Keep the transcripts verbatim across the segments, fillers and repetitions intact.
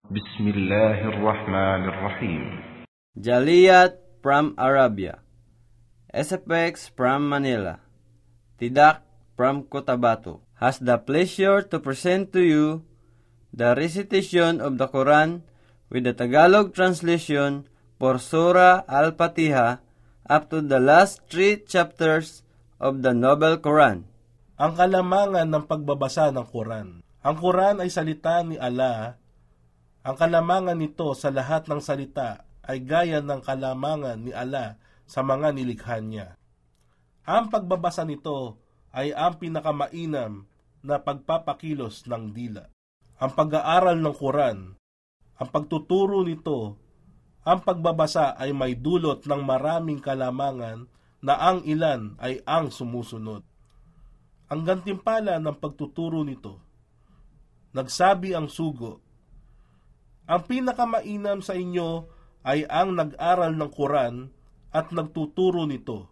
Bismillahirrahmanirrahim. Jaliyat from Arabia. S F X from Manila. Tidak from Cotabato has the pleasure to present to you the recitation of the Quran with the Tagalog translation for Surah Al-Fatiha up to the last three chapters of the Noble Quran. Ang kalamangan ng pagbabasa ng Quran. Ang Quran ay salita ni Allah. Ang kalamangan nito sa lahat ng salita ay gaya ng kalamangan ni Allah sa mga nilikha niya. Ang pagbabasa nito ay ang pinakamainam na pagpapakilos ng dila. Ang pag-aaral ng Quran, ang pagtuturo nito, ang pagbabasa ay may dulot ng maraming kalamangan na ang ilan ay ang sumusunod. Ang gantimpala ng pagtuturo nito, nagsabi ang sugo, ang pinakamainam sa inyo ay ang nag-aral ng Quran at nagtuturo nito.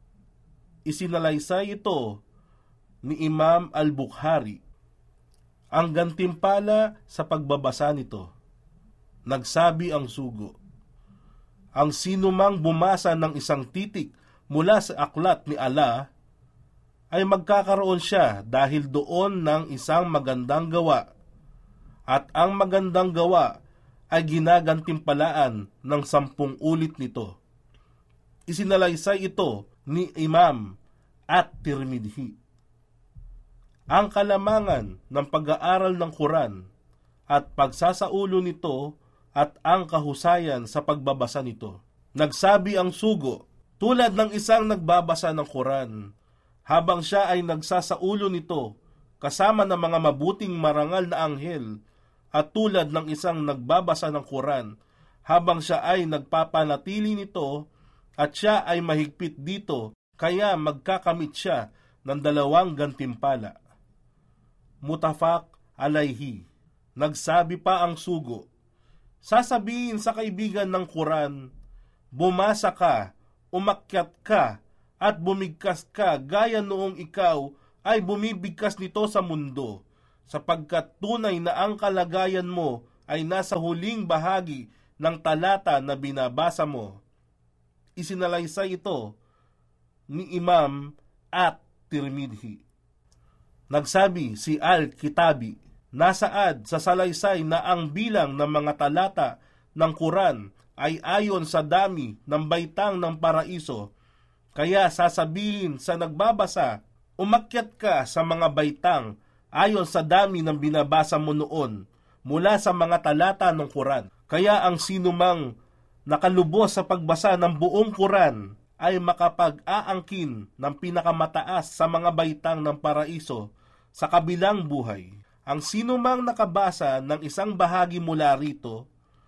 Isinalaysay ito ni Imam Al-Bukhari. Ang gantimpala sa pagbabasa nito, nagsabi ang sugo, ang sinumang bumasa ng isang titik mula sa aklat ni Allah ay magkakaroon siya dahil doon ng isang magandang gawa, at ang magandang gawa ay ginagantimpalaan ng sampung ulit nito. Isinalaysay ito ni Imam At-Tirmidhi. Ang kalamangan ng pag-aaral ng Quran at pagsasaulo nito at ang kahusayan sa pagbabasa nito. Nagsabi ang sugo, tulad ng isang nagbabasa ng Quran, habang siya ay nagsasaulo nito kasama ng mga mabuting marangal na anghel, at tulad ng isang nagbabasa ng Quran habang siya ay nagpapanatili nito at siya ay mahigpit dito, kaya magkakamit siya ng dalawang gantimpala. Mutafaq alayhi. Nagsabi pa ang sugo, sasabihin sa kaibigan ng Quran, bumasa ka, umakyat ka, at bumigkas ka gaya noong ikaw ay bumibigkas nito sa mundo, sapagkat tunay na ang kalagayan mo ay nasa huling bahagi ng talata na binabasa mo. Isinalaysay ito ni Imam At-Tirmidhi. Nagsabi si Al-Kitabi, nasaad sa salaysay na ang bilang ng mga talata ng Quran ay ayon sa dami ng baitang ng paraiso, kaya sasabihin sa nagbabasa, umakyat ka sa mga baitang ayon sa dami ng binabasa mo noon mula sa mga talata ng Quran. Kaya ang sinumang nakalubos sa pagbasa ng buong Quran ay makapag-aangkin ng pinakamataas sa mga baitang ng paraiso sa kabilang buhay. Ang sinumang nakabasa ng isang bahagi mula rito,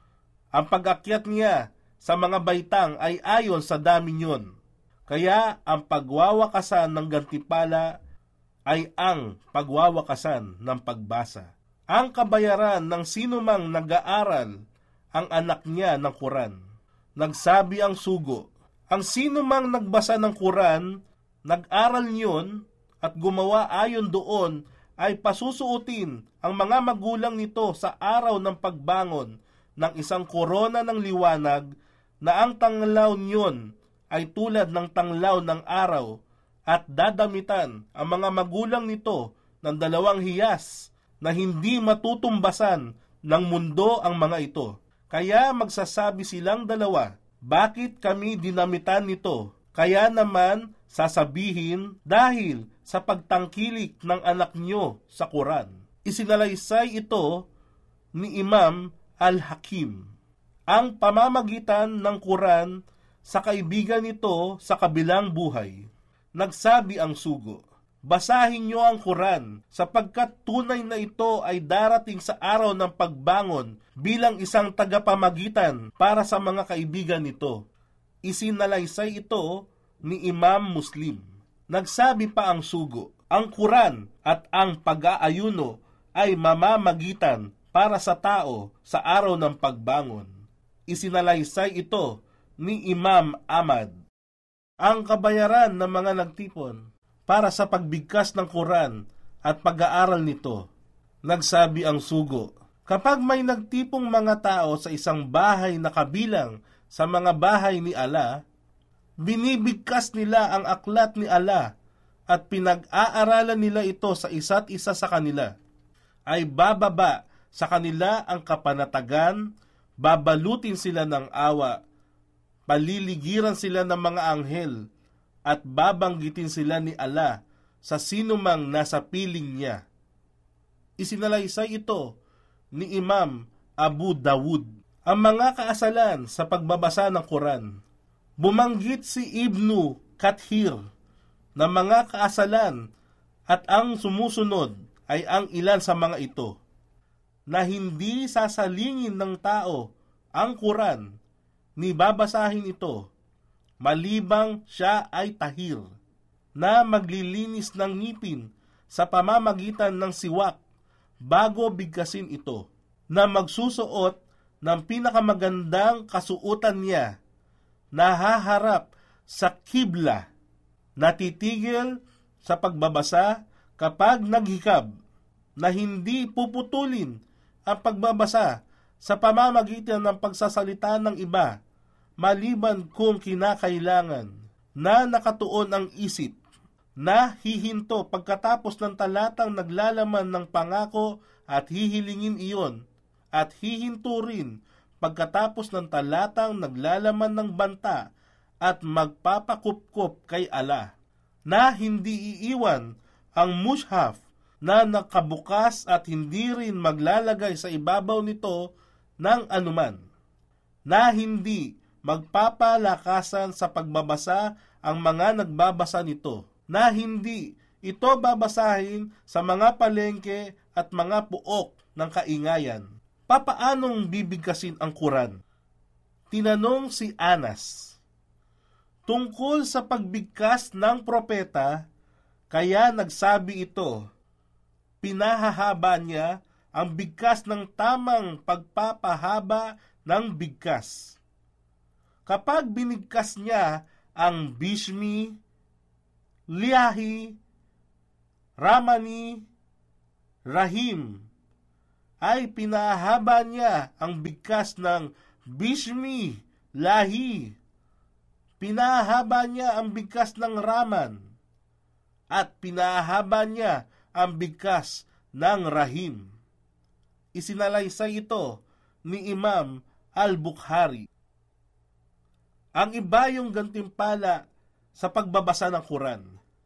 ang pag-akyat niya sa mga baitang ay ayon sa dami niyon. Kaya ang pagwawakasan ng gantimpala ay ang pagwawakasan ng pagbasa. Ang kabayaran ng sinumang nag-aaral ang anak niya ng Quran. Nagsabi ang sugo, ang sinumang nagbasa ng Quran, nag-aral niyon at gumawa ayon doon ay pasusuotin ang mga magulang nito sa araw ng pagbangon ng isang korona ng liwanag na ang tanglaw niyon ay tulad ng tanglaw ng araw, at dadamitan ang mga magulang nito ng dalawang hiyas na hindi matutumbasan ng mundo ang mga ito. Kaya magsasabi silang dalawa, bakit kami dinamitan nito? Kaya naman sasabihin, dahil sa pagtangkilik ng anak nyo sa Quran. Isinalaysay ito ni Imam Al-Hakim. Ang pamamagitan ng Quran sa kaibigan nito sa kabilang buhay. Nagsabi ang sugo, basahin nyo ang Quran sapagkat tunay na ito ay darating sa araw ng pagbangon bilang isang tagapamagitan para sa mga kaibigan nito. Isinalaysay ito ni Imam Muslim. Nagsabi pa ang sugo, ang Quran at ang pag-aayuno ay mamamagitan para sa tao sa araw ng pagbangon. Isinalaysay ito ni Imam Ahmad. Ang kabayaran ng mga nagtipon para sa pagbigkas ng Quran at pag-aaral nito. Nagsabi ang sugo, Kapag may nagtipong mga tao sa isang bahay na kabilang sa mga bahay ni Allah, binibigkas nila ang aklat ni Allah at pinag-aaralan nila ito sa isa't isa sa kanila, ay bababa sa kanila ang kapanatagan, babalutin sila ng awa, paliligiran sila ng mga anghel, at babanggitin sila ni Allah sa sinumang nasa piling niya. Isinalaysay ito ni Imam Abu Dawud. Ang mga kaasalan sa pagbabasa ng Quran. Bumanggit si Ibnu Kathir na mga kaasalan at ang sumusunod ay ang ilan sa mga ito, na hindi sasalingin ng tao ang Quran ni babasahin ito, malibang siya ay tahir, na maglilinis ng ngipin sa pamamagitan ng siwak bago bigkasin ito, na magsusuot ng pinakamagandang kasuotan niya, nahaharap sa kibla, natitigil sa pagbabasa kapag naghikab, na hindi puputulin ang pagbabasa sa pamamagitan ng pagsasalita ng iba, maliban kung kinakailangan, na nakatuon ang isip, na hihinto pagkatapos ng talatang naglalaman ng pangako at hihilingin iyon, at hihinto rin pagkatapos ng talatang naglalaman ng banta at magpapakupkup kay Allah, na hindi iiwan ang mushaf na nakabukas at hindi rin maglalagay sa ibabaw nito ng anuman, na hindi magpapalakasan sa pagbabasa ang mga nagbabasa nito, na hindi ito babasahin sa mga palengke at mga puok ng kaingayan. Papaanong bibigkasin ang Quran? Tinanong si Anas. Tungkol sa pagbigkas ng propeta, kaya nagsabi ito, pinahahaba niya ang bigkas ng tamang pagpapahaba ng bigkas. Kapag binigkas niya ang Bishmi, Liahi, Ramani, Rahim, ay pinahaba niya ang bigkas ng Bishmi, Lahi, pinahaba niya ang bigkas ng Raman, at pinahaba niya ang bigkas ng Rahim. Isinalaysay ito ni Imam Al-Bukhari. Ang iba yung gantimpala sa pagbabasa ng Quran.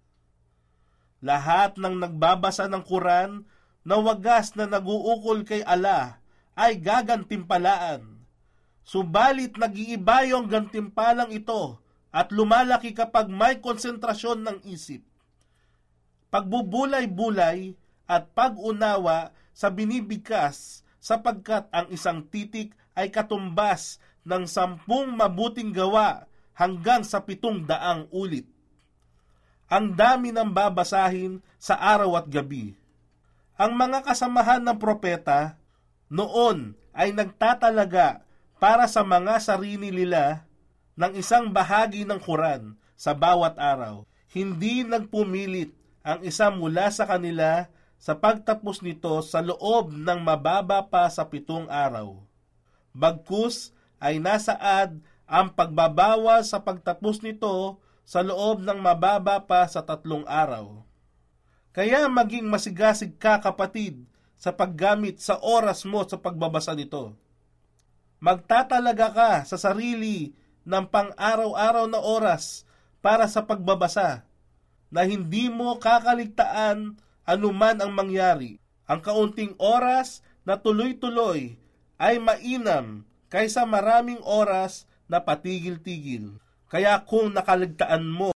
Lahat ng nagbabasa ng Quran na wagas na naguukol kay Allah ay gagantimpalaan. Subalit nag-iiba yung gantimpalang ito at lumalaki kapag may konsentrasyon ng isip, pagbubulay-bulay at pag-unawa sa binibigkas, sapagkat ang isang titik ay katumbas ng sampung mabuting gawa hanggang sa pitong daang ulit. Ang dami ng babasahin sa araw at gabi. Ang mga kasamahan ng propeta noon ay nagtatalaga para sa mga sarili nila ng isang bahagi ng Quran sa bawat araw. Hindi nagpumilit ang isa mula sa kanila sa pagtapos nito sa loob ng mababa pa sa pitong araw. Bagkus ay nasaad ang pagbabawas sa pagtapos nito sa loob ng mababa pa sa tatlong araw. Kaya maging masigasig ka, kapatid, sa paggamit sa oras mo sa pagbabasa nito. Magtatalaga ka sa sarili ng pang-araw-araw na oras para sa pagbabasa, na hindi mo kakaligtaan anuman ang mangyari. Ang kaunting oras na tuloy-tuloy ay mainam kaysa maraming oras na patigil-tigil. Kaya kung nakaligtaan mo